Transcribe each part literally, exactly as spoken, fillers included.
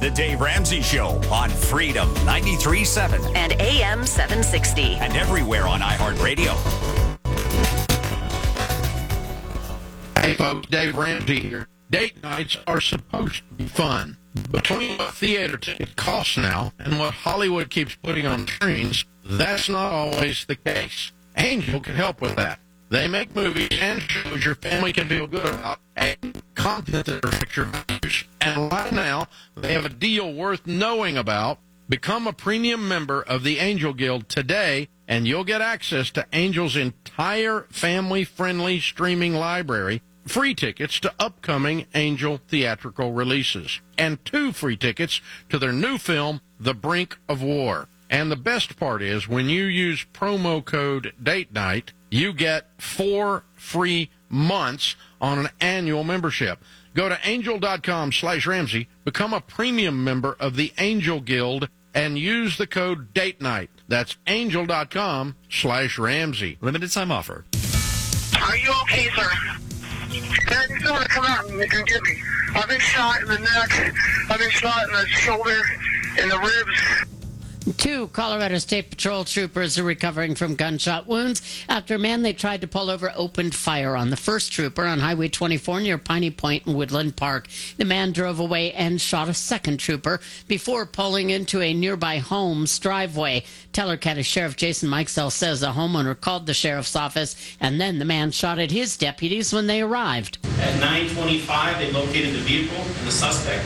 The Dave Ramsey Show on Freedom ninety-three point seven and A M seven sixty. And everywhere on iHeartRadio. Hey folks, Dave Ramsey here. Date nights are supposed to be fun. Between what theater ticket costs now and what Hollywood keeps putting on screens, that's not always the case. Angel can help with that. They make movies and shows your family can feel good about and content that reflects your values. And right now, they have a deal worth knowing about. Become a premium member of the Angel Guild today, and you'll get access to Angel's entire family-friendly streaming library, free tickets to upcoming Angel theatrical releases, and two free tickets to their new film, The Brink of War. And the best part is, when you use promo code Date Night, you get four free months on an annual membership. Go to angel.com slash Ramsey, become a premium member of the Angel Guild, and use the code Date Night. That's angel.com slash Ramsey. Limited time offer. Are you okay, sir? Dad, you still want to come out and, and get me. I've been shot in the neck. I've been shot in the shoulder, in the ribs. Two Colorado State Patrol troopers are recovering from gunshot wounds after a man they tried to pull over opened fire on the first trooper on Highway twenty-four near Piney Point in Woodland Park. The man drove away and shot a second trooper before pulling into a nearby home's driveway. Teller County Sheriff Jason Mikesell says a homeowner called the sheriff's office, and then the man shot at his deputies when they arrived. At nine twenty-five, they located the vehicle and the suspect.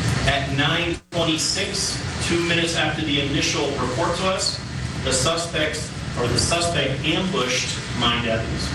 At nine twenty-six, two minutes after the initial report to us, the suspects or the suspect ambushed my deputies.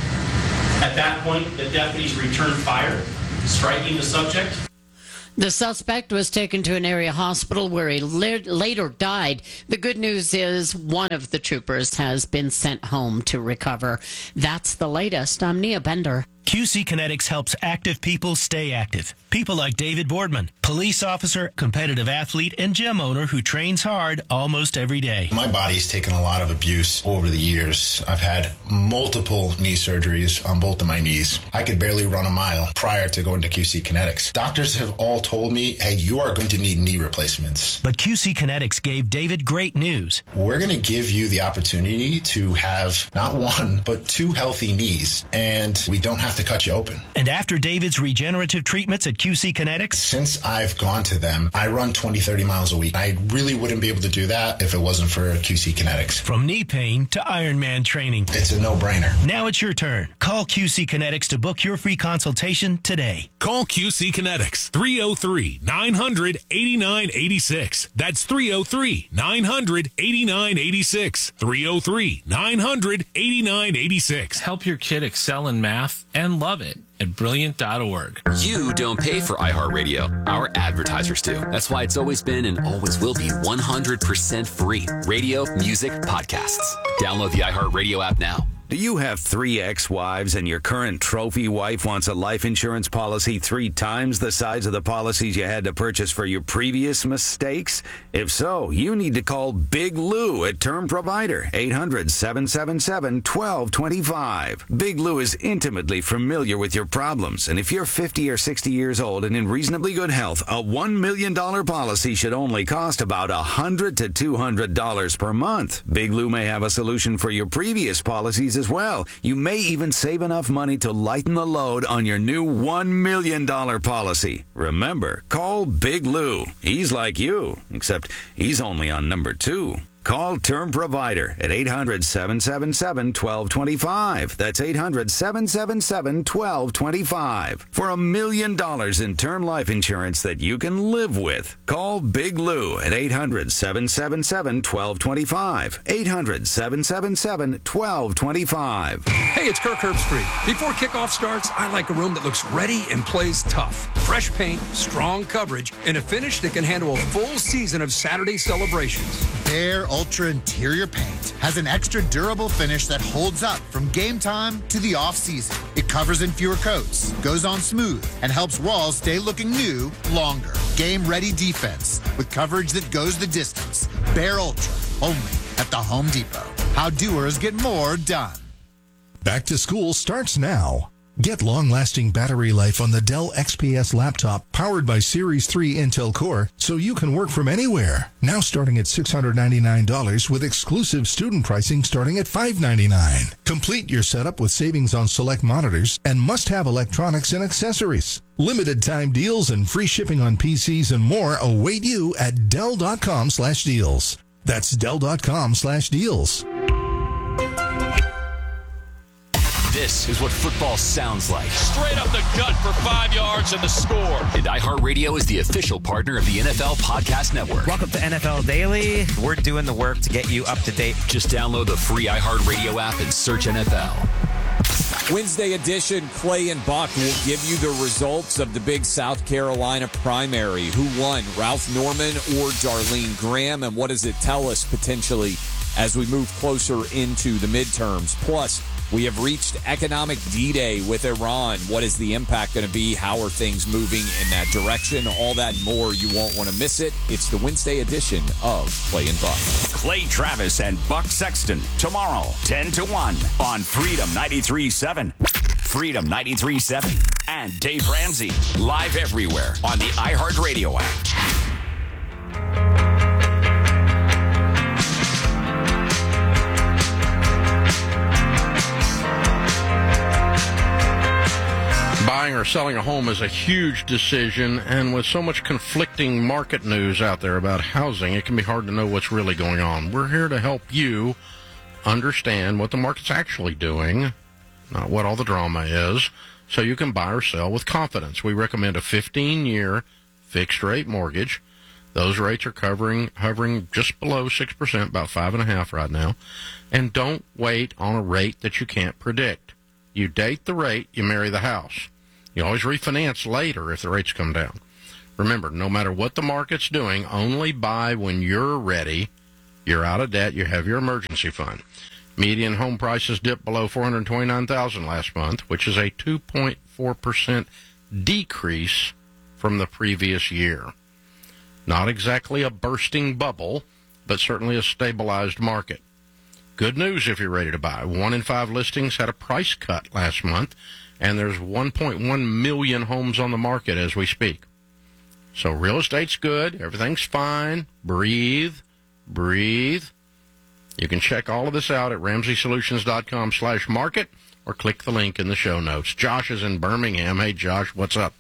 At that point, the deputies returned fire, striking the subject. The suspect was taken to an area hospital where he later died. The good news is one of the troopers has been sent home to recover. That's the latest. I'm Nia Bender. Q C Kinetics helps active people stay active. People like David Boardman, police officer, competitive athlete, and gym owner who trains hard almost every day. My body's taken a lot of abuse over the years. I've had multiple knee surgeries on both of my knees. I could barely run a mile prior to going to Q C Kinetics. Doctors have all told me, hey, you are going to need knee replacements. But Q C Kinetics gave David great news. We're going to give you the opportunity to have not one, but two healthy knees, and we don't have to cut you open. And after David's regenerative treatments at Q C Kinetics? Since I've gone to them, I run twenty, thirty miles a week. I really wouldn't be able to do that if it wasn't for Q C Kinetics. From knee pain to Ironman training. It's a no-brainer. Now it's your turn. Call Q C Kinetics to book your free consultation today. Call Q C Kinetics, three oh three, nine hundred, eighty-nine eighty-six. That's three oh three, nine hundred, eighty-nine eighty-six. three oh three, nine hundred, eighty-nine eighty-six. Help your kid excel in math and love it at brilliant dot org. You don't pay for iHeartRadio. Our advertisers do. That's why it's always been and always will be one hundred percent free. Radio, music, podcasts. Download the iHeartRadio app now. Do you have three ex-wives and your current trophy wife wants a life insurance policy three times the size of the policies you had to purchase for your previous mistakes? If so, you need to call Big Lou at Term Provider, eight hundred, seven seven seven, one two two five. Big Lou is intimately familiar with your problems, and if you're fifty or sixty years old and in reasonably good health, a one million dollars policy should only cost about one hundred to two hundred dollars per month. Big Lou may have a solution for your previous policies as well. You may even save enough money to lighten the load on your new one million dollars policy. Remember, call Big Lou. He's like you, except he's only on number two. Call Term Provider at eight hundred, seven seven seven, one two two five. That's eight hundred, seven seven seven, one two two five. For a million dollars in term life insurance that you can live with. Call Big Lou at eight hundred, seven seven seven, one two two five. eight hundred, seven seven seven, one two two five. Hey, it's Kirk Herbstreit. Before kickoff starts, I like a room that looks ready and plays tough. Fresh paint, strong coverage, and a finish that can handle a full season of Saturday celebrations. Behr Ultra Interior Paint has an extra durable finish that holds up from game time to the off-season. It covers in fewer coats, goes on smooth, and helps walls stay looking new longer. Game-ready defense with coverage that goes the distance. Behr Ultra, only at the Home Depot. How doers get more done. Back to school starts now. Get long-lasting battery life on the Dell X P S laptop powered by Series three Intel Core so you can work from anywhere. Now starting at six hundred ninety-nine dollars with exclusive student pricing starting at five hundred ninety-nine dollars. Complete your setup with savings on select monitors and must-have electronics and accessories. Limited time deals and free shipping on P Cs and more await you at Dell.com slash deals. That's Dell.com slash deals. This is what football sounds like. Straight up the gut for five yards and the score. And iHeartRadio is the official partner of the N F L Podcast Network. Welcome to N F L Daily. We're doing the work to get you up to date. Just download the free iHeartRadio app and search N F L. Wednesday edition, Clay and Buck will give you the results of the big South Carolina primary. Who won, Ralph Norman or Darlene Graham? And what does it tell us potentially as we move closer into the midterms? Plus, we have reached economic D-Day with Iran. What is the impact going to be? How are things moving in that direction? All that and more. You won't want to miss it. It's the Wednesday edition of Clay and Buck. Clay Travis and Buck Sexton tomorrow, ten to one on Freedom ninety-three point seven. Freedom ninety-three point seven. And Dave Ramsey, live everywhere on the iHeartRadio app. Buying or selling a home is a huge decision, and with so much conflicting market news out there about housing, it can be hard to know what's really going on. We're here to help you understand what the market's actually doing, not what all the drama is, so you can buy or sell with confidence. We recommend a fifteen-year fixed-rate mortgage. Those rates are covering hovering just below six percent, about five point five right now. And don't wait on a rate that you can't predict. You date the rate, you marry the house. You always refinance later if the rates come down. Remember, no matter what the market's doing, only buy when you're ready. You're out of debt, you have your emergency fund. Median home prices dipped below four hundred twenty-nine thousand dollars last month, which is a two point four percent decrease from the previous year. Not exactly a bursting bubble, but certainly a stabilized market. Good news if you're ready to buy. One in five listings had a price cut last month, and there's one point one million homes on the market as we speak. So real estate's good. Everything's fine. Breathe. Breathe. You can check all of this out at ramsey solutions dot com slash market or click the link in the show notes. Josh is in Birmingham. Hey, Josh, what's up?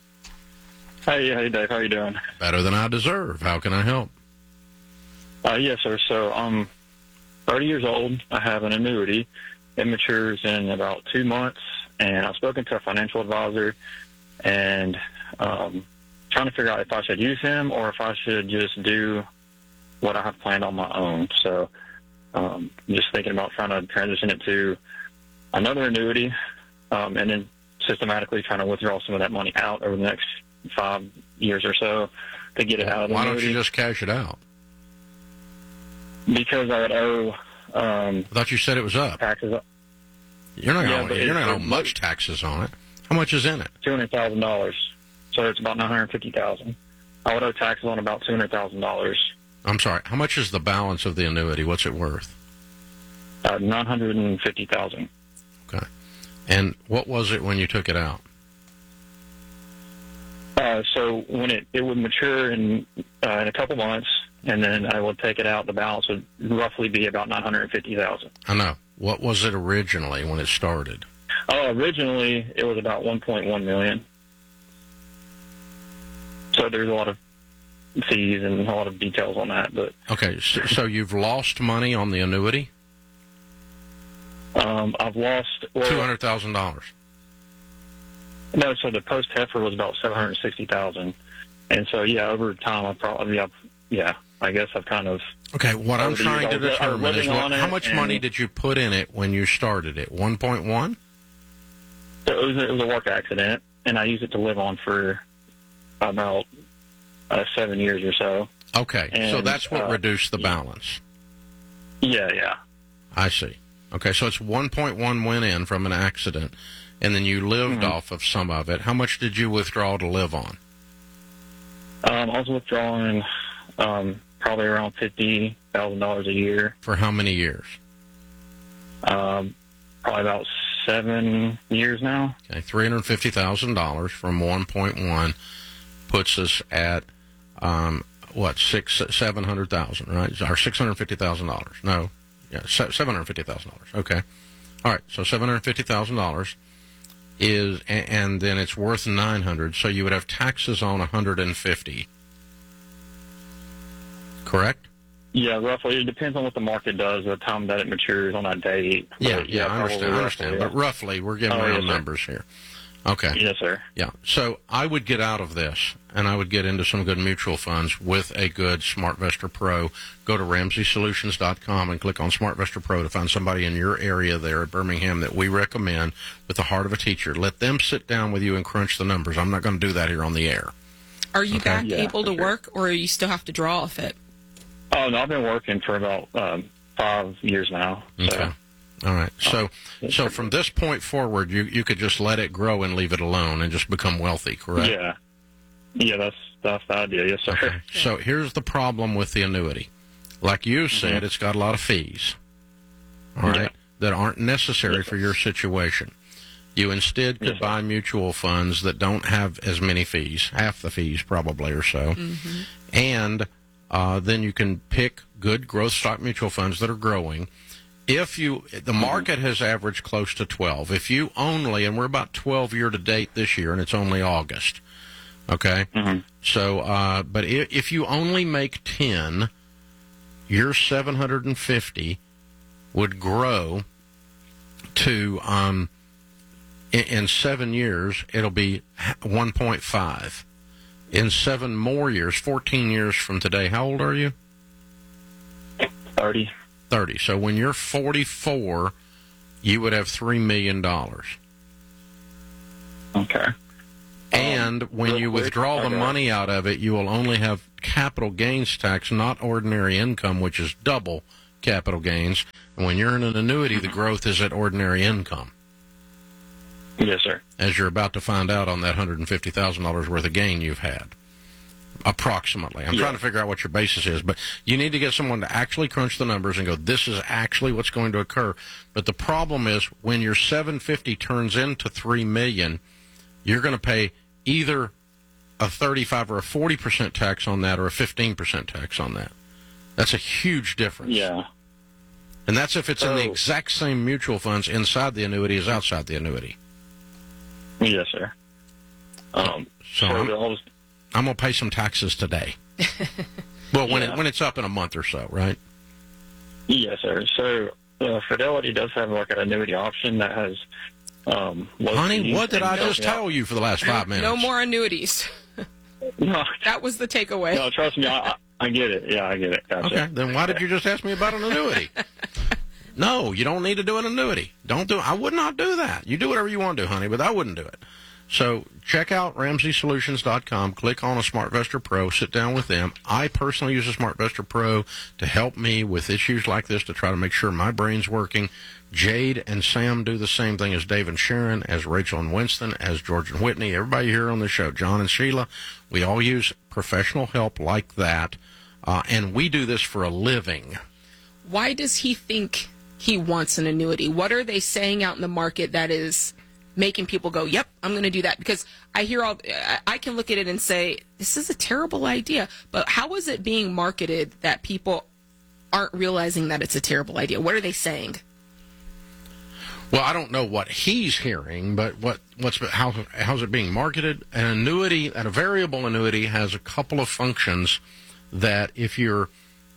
Hey, hey, Dave. How you doing? Better than I deserve. How can I help? Uh, yes, sir. So I'm thirty years old. I have an annuity. It matures in about two months, and I've spoken to a financial advisor and um, trying to figure out if I should use him or if I should just do what I have planned on my own. So um, just thinking about trying to transition it to another annuity um, and then systematically trying to withdraw some of that money out over the next five years or so to get it out of the Why annuity. don't you just cash it out? Because I would owe... Um, I thought you said it was up. Taxes up. You're not Yeah, going but you're not it's- going to owe much taxes on it. How much is in it? two hundred thousand dollars. So it's about nine hundred fifty thousand dollars. I would owe taxes on about two hundred thousand dollars. I'm sorry. How much is the balance of the annuity? What's it worth? Uh, nine hundred fifty thousand dollars. Okay. And what was it when you took it out? Uh, so when it, it would mature in uh, in a couple months, and then I would take it out, the balance would roughly be about nine hundred fifty thousand dollars. I know. What was it originally when it started? Oh, originally it was about one point one million dollars. So there's a lot of fees and a lot of details on that, but Okay, so, so you've lost money on the annuity? um, I've lost well, two hundred thousand dollars. No, so the post heifer was about seven hundred sixty thousand dollars, and so yeah, over time I probably I've, yeah, I guess I've kind of Okay, what I'm over the trying to years, I was- I was determine is living what, on how it, much and money did you put in it when you started it? one point one? So it was it was a work accident, and I used it to live on for about uh, seven years or so. Okay, so And, that's what uh, reduced the balance. Yeah, yeah. I see. Okay, so it's one point one went in from an accident, and then you lived Mhm. off of some of it. How much did you withdraw to live on? Um, I was withdrawing um, probably around fifty thousand dollars a year. For how many years? Um, probably about seven years now. Okay, three hundred fifty thousand dollars from one point one puts us at, um, what, six, seven hundred thousand, right? Or six hundred fifty thousand dollars. No, yeah, seven hundred fifty thousand dollars. Okay. All right, so seven hundred fifty thousand dollars is, and, and then it's worth nine hundred, so you would have taxes on one hundred fifty. Correct? Yeah, roughly. It depends on what the market does, the time that it matures on that date. Yeah, But, yeah, I understand, I understand. roughly, But roughly, we're giving Oh, round yes, sir. numbers here. Okay. Yes, sir. Yeah. So I would get out of this, and I would get into some good mutual funds with a good SmartVestor Pro. Go to Ramsey Solutions dot com and click on SmartVestor Pro to find somebody in your area there at Birmingham that we recommend with the heart of a teacher. Let them sit down with you and crunch the numbers. I'm not going to do that here on the air. Are you Okay. back Yeah, able to for sure. work, or you still have to draw off it? Oh, no, I've been working for about um, five years now. So. Okay. All right. So, so from this point forward, you, you could just let it grow and leave it alone and just become wealthy, correct? Yeah. Yeah, that's that's the idea. Yes, sir. Okay. So here's the problem with the annuity. Like you said, Mm-hmm. it's got a lot of fees, all right, Yeah. that aren't necessary for your situation. You instead could Yes, sir. buy mutual funds that don't have as many fees, half the fees probably or so, Mm-hmm. and uh, then you can pick good growth stock mutual funds that are growing. If you, the market has averaged close to twelve. If you only, and we're about twelve year to date this year, and it's only August, okay? Mm-hmm. So, uh, but if, if you only make ten, your seven hundred fifty would grow to, um, in, in seven years, it'll be one point five. In seven more years, fourteen years from today, how old are you? thirty. thirty. So when you're forty-four, you would have three million dollars. Okay. And when real you quick, withdraw the okay. money out of it, you will only have capital gains tax, not ordinary income, which is double capital gains. And when you're in an annuity, the growth is at ordinary income, Yes, sir. as you're about to find out on that one hundred fifty thousand dollars worth of gain you've had. Approximately. I'm Yeah. trying to figure out what your basis is, but you need to get someone to actually crunch the numbers and go, this is actually what's going to occur. But the problem is when your seven hundred fifty turns into three million dollars, you're going to pay either a thirty-five or a forty percent tax on that or a fifteen percent tax on that. That's a huge difference. Yeah. And that's if it's in the So- exact same mutual funds inside the annuity as outside the annuity. Yes, sir. Um, So so I'm, I'll just- I'm going to pay some taxes today. Well, when Yeah. it when it's up in a month or so, right? Yes, sir. So uh, Fidelity does have like an annuity option that has. Um, low Honey, fees what did and I just yeah. tell you for the last five minutes? No more annuities. No, That was the takeaway. no, trust me, I, I I get it. Yeah, I get it. Gotcha. Okay, then why did you just ask me about an annuity? No, you don't need to do an annuity. Don't do. I would not do that. You do whatever you want to do, honey, but I wouldn't do it. So check out Ramsey Solutions dot com. Click on a SmartVestor Pro. Sit down with them. I personally use a SmartVestor Pro to help me with issues like this to try to make sure my brain's working. Jade and Sam do the same thing as Dave and Sharon, as Rachel and Winston, as George and Whitney. Everybody here on the show, John and Sheila, we all use professional help like that, uh, and we do this for a living. Why does he think he wants an annuity? What are they saying out in the market that is making people go, yep, I'm going to do that? Because I hear all, I- I can look at it and say, this is a terrible idea. But how is it being marketed that people aren't realizing that it's a terrible idea? What are they saying? Well, I don't know what he's hearing, but what what's how how's it being marketed? An annuity, and a variable annuity, has a couple of functions that if you're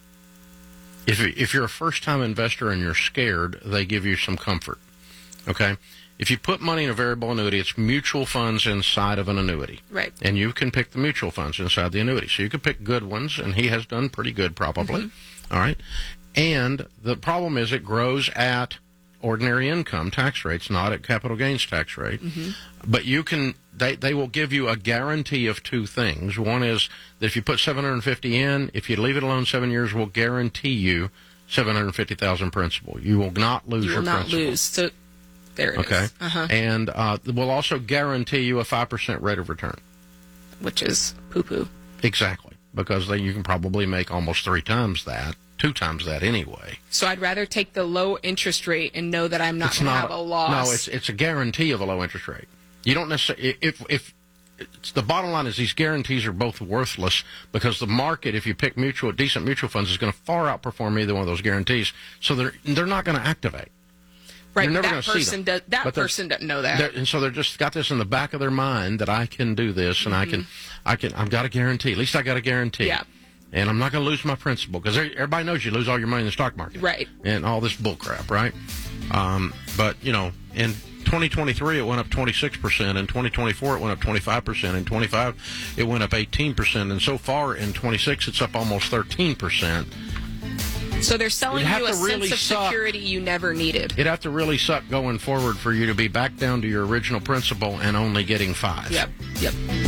if if you're a first time investor and you're scared, they give you some comfort. Okay, if you put money in a variable annuity, it's mutual funds inside of an annuity, Right. and you can pick the mutual funds inside the annuity. So you can pick good ones, and he has done pretty good, probably. Mm-hmm. All right, and the problem is it grows at ordinary income tax rates, not at capital gains tax rate. Mm-hmm. But you can, they, they will give you a guarantee of two things. One is that if you put seven hundred fifty in, if you leave it alone seven years, we'll guarantee you seven hundred fifty thousand principal. You will not lose You your will not principal. lose. So there it is. Okay. Uh-huh. And uh, we'll also guarantee you a five percent rate of return. Which is poo-poo. Exactly. because then you can probably make almost three times that, two times that anyway. So I'd rather take the low interest rate and know that I'm not going to have a loss. No, it's it's a guarantee of a low interest rate. You don't necessarily if if it's, the bottom line is these guarantees are both worthless because the market, if you pick mutual decent mutual funds, is going to far outperform either one of those guarantees. So they're they're not going to activate. Right, You're never that going to see person them. does, that But they're- person doesn't know that. they're- and so they're just got this in the back of their mind that I can do this and I can I can I've got a guarantee. At least I got a guarantee. Yeah. And I'm not going to lose my principal because everybody knows you lose all your money in the stock market. Right. And all this bull crap, right? Um, but, you know, in twenty twenty-three, it went up twenty-six percent. In twenty twenty-four, it went up twenty-five percent. In twenty-five, it went up eighteen percent. And so far, in twenty-six, it's up almost thirteen percent. So they're selling It'd have you a to really sense of suck. security you never needed. It'd have to really suck going forward for you to be back down to your original principal and only getting five. Yep, yep.